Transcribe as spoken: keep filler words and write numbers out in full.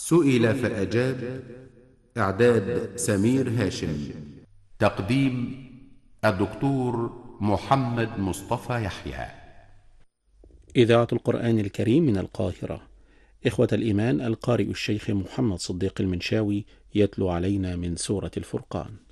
سئل فأجاب. إعداد سمير هاشم. تقديم الدكتور محمد مصطفى يحيى. إذاعة القرآن الكريم من القاهرة. إخوة الإيمان، القارئ الشيخ محمد صديق المنشاوي يتلو علينا من سورة الفرقان.